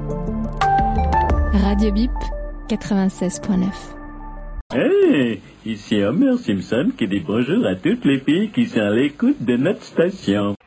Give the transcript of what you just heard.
Radio Bip 96.9. Hey, ici Homer Simpson qui dit bonjour à toutes les filles qui sont à l'écoute de notre station.